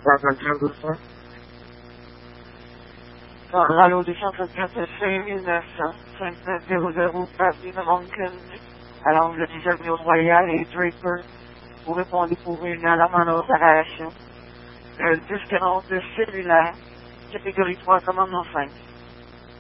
Rallot 234 FC 1900, 5900, avenue de Moncton, à l'angle des avenues Royal et Draper. Vous répondez pour une alarme en opération. Disque de cellulaire, catégorie 3, commandement 5.